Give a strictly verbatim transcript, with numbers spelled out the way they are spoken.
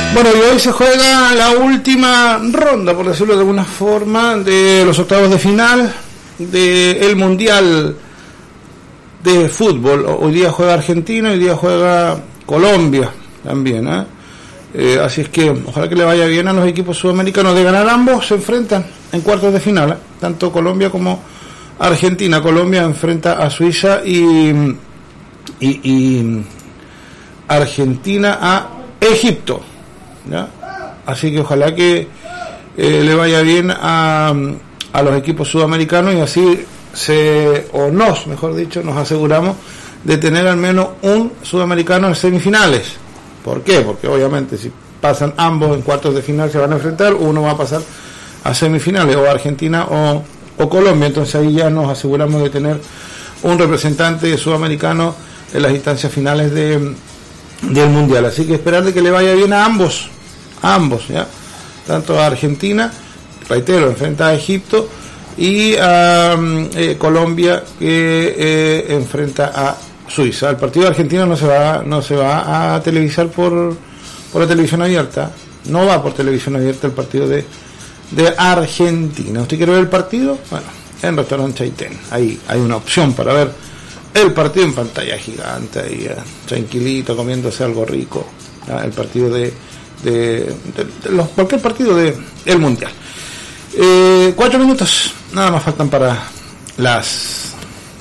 Bueno, y hoy se juega la última ronda, por decirlo de alguna forma, de los octavos de final del Mundial de Fútbol. Hoy día juega Argentina, hoy día juega Colombia también, ¿eh? Eh, así es que ojalá que le vaya bien a los equipos sudamericanos. De ganar ambos se enfrentan en cuartos de final, ¿eh? Tanto Colombia como Argentina. Colombia enfrenta a Suiza y, y, y Argentina a Egipto, ¿ya? Así que ojalá que eh, le vaya bien a, a los equipos sudamericanos y así se, o nos, mejor dicho, nos aseguramos de tener al menos un sudamericano en semifinales. ¿Por qué? Porque obviamente si pasan ambos en cuartos de final se van a enfrentar, uno va a pasar a semifinales, o Argentina o, o Colombia. Entonces ahí ya nos aseguramos de tener un representante sudamericano en las instancias finales de, del Mundial. Así que esperar de que le vaya bien a ambos, a ambos, ¿ya? Tanto a Argentina, reitero, enfrenta a Egipto, y a eh, Colombia, que eh, enfrenta a Suiza. El partido de Argentina no se va no se va a televisar por por la televisión abierta, no va por televisión abierta el partido de de Argentina. ¿Usted quiere ver el partido? Bueno, en Restaurante Chaitén, ahí hay una opción para ver el partido en pantalla gigante, ahí, uh, tranquilito, comiéndose algo rico, ¿ya? El partido de, de, de, de los, cualquier partido de el Mundial. Eh, cuatro minutos, nada más faltan para las